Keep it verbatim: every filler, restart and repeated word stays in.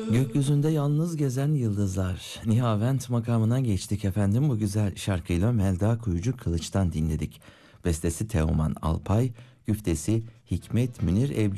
Gökyüzünde yalnız gezen yıldızlar. Nihavent makamına geçtik efendim. Bu güzel şarkıyla Melda Kuyucu Kılıç'tan dinledik. Bestesi Teoman Alpay, güftesi Hikmet Münir Evcioğlu.